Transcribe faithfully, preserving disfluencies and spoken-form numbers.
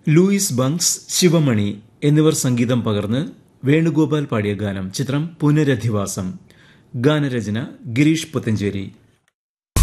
Luis ബങ്സ്, Sivamani എന്നിവർ സംഗീതം പകർന്ന് വേണുഗോപാൽ പാടിയ ഗാനം. ചിത്രം പുനരധിവാസം. ഗാനരചന ഗിരീഷ് പുത്തഞ്ചേരി.